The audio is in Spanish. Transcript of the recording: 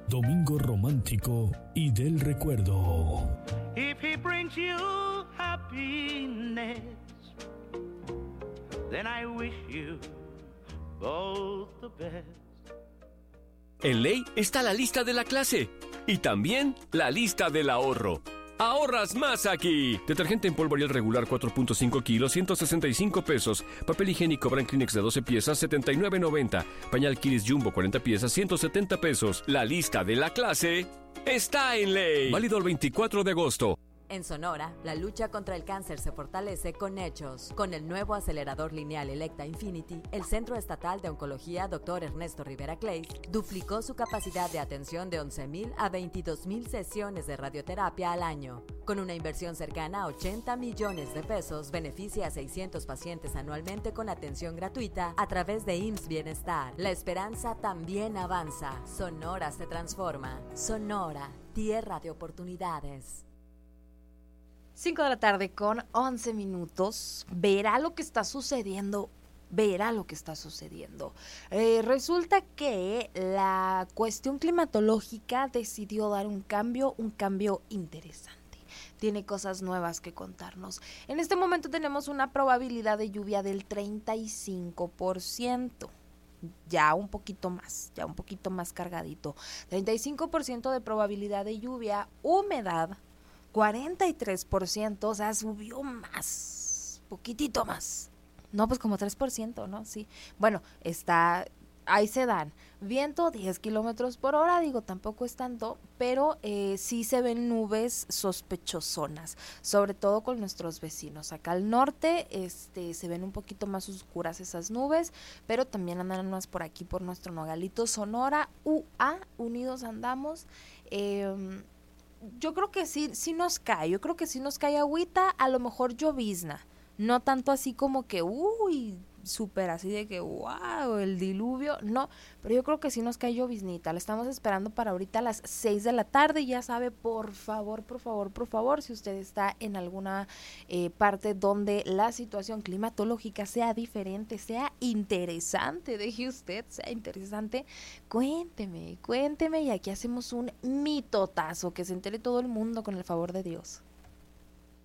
Domingo romántico y del recuerdo. If he brings you happiness, then I wish you both the best. En Ley está la lista de la clase y también la lista del ahorro. ¡Ahorras más aquí! Detergente en polvo Ariel regular 4.5 kilos, 165 pesos. Papel higiénico Brand Kleenex de 12 piezas, 79.90. Pañal Kiris Jumbo 40 piezas, 170 pesos. La lista de la clase está en Ley. Válido el 24 de agosto. En Sonora, la lucha contra el cáncer se fortalece con hechos. Con el nuevo acelerador lineal Electa Infinity, el Centro Estatal de Oncología Dr. Ernesto Rivera Clays duplicó su capacidad de atención de 11,000 a 22,000 sesiones de radioterapia al año. Con una inversión cercana a 80 millones de pesos, beneficia a 600 pacientes anualmente con atención gratuita a través de IMSS Bienestar. La esperanza también avanza. Sonora se transforma. Sonora, tierra de oportunidades. 5 de la tarde con 11 minutos. Verá lo que está sucediendo. Resulta que la cuestión climatológica decidió dar un cambio interesante. Tiene cosas nuevas que contarnos. En este momento tenemos una probabilidad de lluvia del 35%. Ya un poquito más cargadito. 35% de probabilidad de lluvia, humedad 43%, o sea, subió más, poquitito más. No, pues como 3%, ¿no? Sí. Bueno, ahí se dan. Viento 10 kilómetros por hora, digo, tampoco es tanto, pero sí se ven nubes sospechosonas, sobre todo con nuestros vecinos. Acá al norte se ven un poquito más oscuras esas nubes, pero también andan más por aquí, por nuestro Nogalito, Sonora, unidos andamos. Yo creo que sí nos cae, agüita, a lo mejor llovizna, no tanto así como que, súper así de que, wow, el diluvio, no, pero yo creo que sí nos cae lloviznita. La estamos esperando para ahorita a las 6 de la tarde, ya sabe, por favor, si usted está en alguna parte donde la situación climatológica sea diferente, sea interesante, deje usted, sea interesante, cuénteme, y aquí hacemos un mitotazo, que se entere todo el mundo con el favor de Dios.